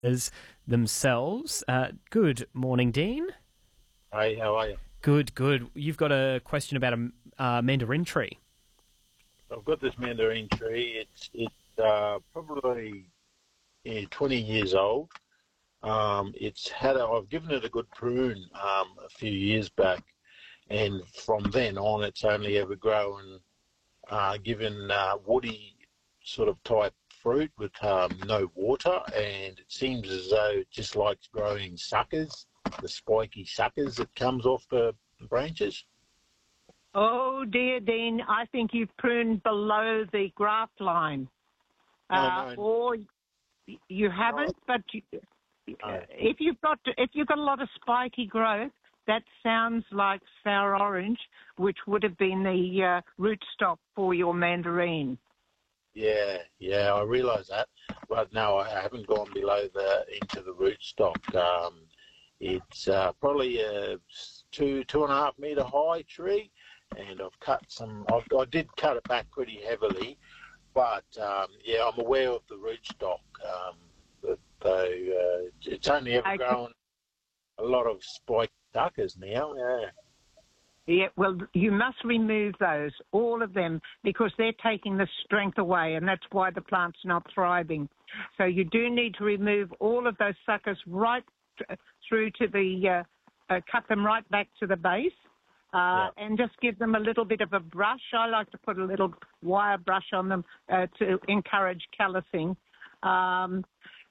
as themselves. Good morning, Dean. Hey, how are you? Good, good. You've got a question about a mandarin tree. I've got this mandarin tree. It's probably 20 years old. I've given it a good prune a few years back, and from then on, it's only ever grown, given woody sort of type fruit with no water, and it seems as though it just likes growing suckers, the spiky suckers that comes off the branches. Oh, dear, Dean, I think you've pruned below the graft line. No. Or you haven't, but if you've got a lot of spiky growth, that sounds like sour orange, which would have been the rootstock for your mandarin. Yeah, I realise that, but no, I haven't gone below into the rootstock. It's probably a 2.5 metre high tree, and I've cut some. I did cut it back pretty heavily, but I'm aware of the rootstock. It's only ever grown a lot of spike suckers now. Yeah. Yeah, well, you must remove those, all of them, because they're taking the strength away, and that's why the plant's not thriving. So you do need to remove all of those suckers right through to the, cut them right back to the base, and just give them a little bit of a brush. I like to put a little wire brush on them to encourage callousing. And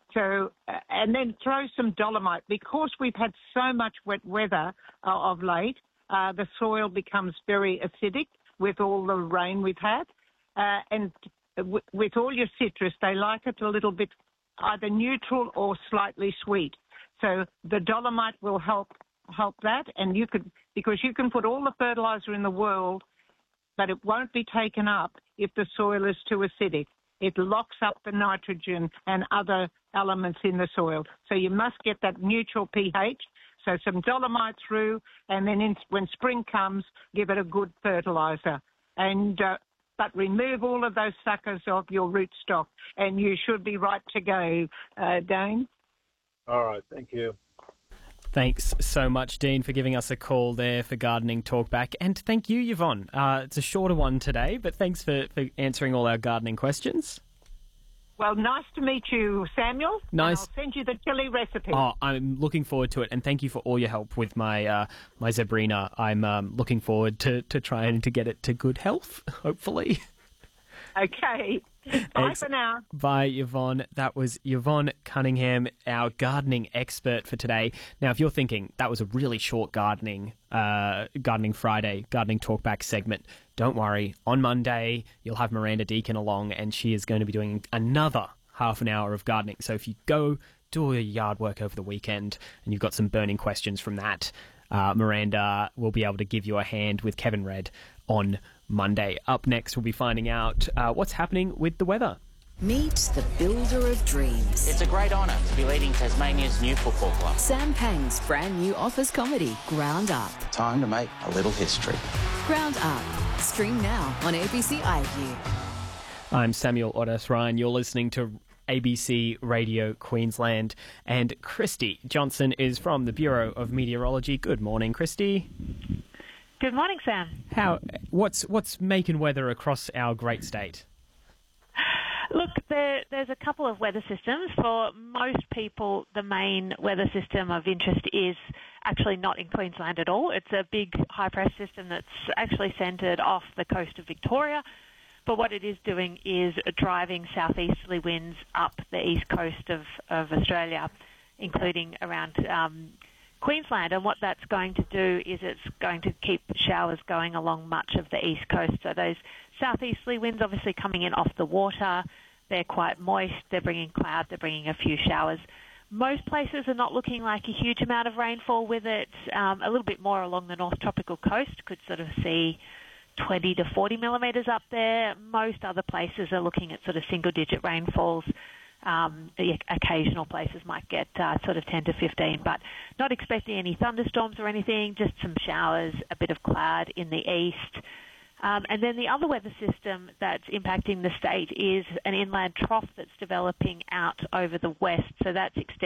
then throw some dolomite. Because we've had so much wet weather of late, the soil becomes very acidic with all the rain we've had. And with all your citrus, they like it a little bit either neutral or slightly sweet. So the dolomite will help that. And because you can put all the fertilizer in the world, but it won't be taken up if the soil is too acidic. It locks up the nitrogen and other elements in the soil. So you must get that neutral pH. So some dolomite through, and then when spring comes, give it a good fertilizer. And but remove all of those suckers off your rootstock, and you should be right to go, Dane. All right, thank you. Thanks so much, Dean, for giving us a call there for Gardening Talkback. And thank you, Yvonne. It's a shorter one today, but thanks for answering all our gardening questions. Well, nice to meet you, Samuel. Nice. And I'll send you the chili recipe. Oh, I'm looking forward to it, and thank you for all your help with my my Zebrina. I'm looking forward to trying to get it to good health, hopefully. Okay. Bye for now. Bye, Yvonne. That was Yvonne Cunningham, our gardening expert for today. Now, if you're thinking that was a really short gardening Friday, gardening talkback segment, don't worry. On Monday, you'll have Miranda Deacon along, and she is going to be doing another half an hour of gardening. So if you go do all your yard work over the weekend and you've got some burning questions from that, Miranda will be able to give you a hand with Kevin Red on Monday. Up next, we'll be finding out what's happening with the weather. Meet the builder of dreams. It's a great honour to be leading Tasmania's new football club. Sam Pang's brand new office comedy, Ground Up. Time to make a little history. Ground Up. Stream now on ABC iView. I'm Samuel Otis Ryan. You're listening to ABC Radio Queensland, and Christy Johnson is from the Bureau of Meteorology. Good morning, Christy. Good morning, Sam. What's making weather across our great state? Look, there's a couple of weather systems. For most people, the main weather system of interest is actually not in Queensland at all. It's a big high-pressure system that's actually centred off the coast of Victoria. But what it is doing is driving southeasterly winds up the east coast of Australia, including around Queensland. And what that's going to do is it's going to keep showers going along much of the east coast. So those southeasterly winds obviously coming in off the water, they're quite moist, they're bringing cloud, they're bringing a few showers. Most places are not looking like a huge amount of rainfall with it. A little bit more along the north tropical coast, could sort of see 20 to 40 millimetres up there. Most other places are looking at sort of single-digit rainfalls. The occasional places might get sort of 10 to 15, but not expecting any thunderstorms or anything, just some showers, a bit of cloud in the east. And then the other weather system that's impacting the state is an inland trough that's developing out over the west. So that's extending